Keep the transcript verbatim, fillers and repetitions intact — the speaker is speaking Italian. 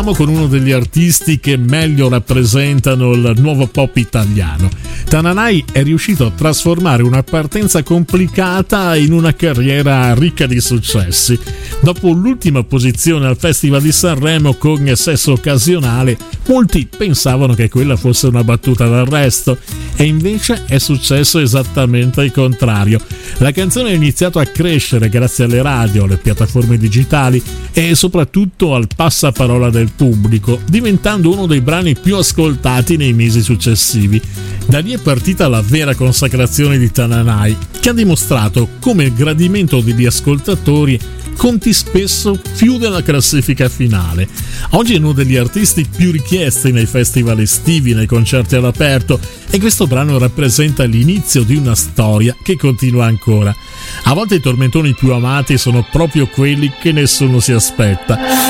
con uno degli artisti che meglio rappresentano il nuovo pop italiano. Tananai è riuscito a trasformare una partenza complicata in una carriera ricca di successi. Dopo l'ultima posizione al Festival di Sanremo con Sesso Occasionale, molti pensavano che quella fosse una battuta d'arresto, e invece è successo esattamente il contrario. La canzone ha iniziato a crescere grazie alle radio, alle piattaforme digitali e soprattutto al passaparola del pubblico, diventando uno dei brani più ascoltati nei mesi successivi. Da lì è partita la vera consacrazione di Tananai, che ha dimostrato come il gradimento degli ascoltatori conti spesso più della classifica finale. Oggi è uno degli artisti più richiesti nei festival estivi, nei concerti all'aperto, e questo brano rappresenta l'inizio di una storia che continua ancora. A volte i tormentoni più amati sono proprio quelli che nessuno si aspetta.